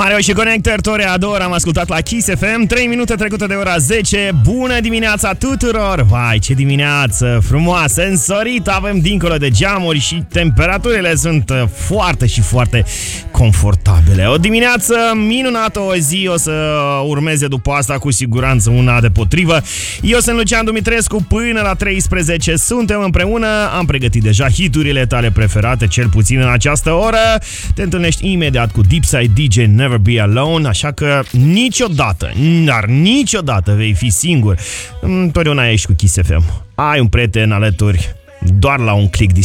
Mario și Connector, Toreador, am ascultat la Kiss FM, 3 minute trecute de ora 10. Bună dimineața tuturor! Vai, ce dimineață frumoasă, însorită avem dincolo de geamuri și temperaturile sunt foarte și foarte confortabile. O dimineață minunată, o zi o să urmeze după asta cu siguranță una deopotrivă. Eu sunt Lucian Dumitrescu, până la 13 suntem împreună, am pregătit deja hiturile tale preferate, cel puțin în această oră. Te întâlnești imediat cu Deepside DJ Never Be Alone, așa că niciodată, dar niciodată vei fi singur. Întotdeauna ești cu Kiss FM. Ai un prieten alături, doar la un click